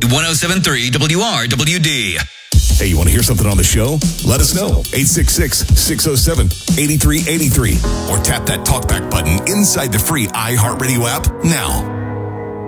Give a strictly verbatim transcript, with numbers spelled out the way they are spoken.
one oh seven point three W R W D. Hey, you want to hear something on the show? Let us know. eight six six, six oh seven, eight three eight three. Or tap that talkback button inside the free iHeartRadio app now.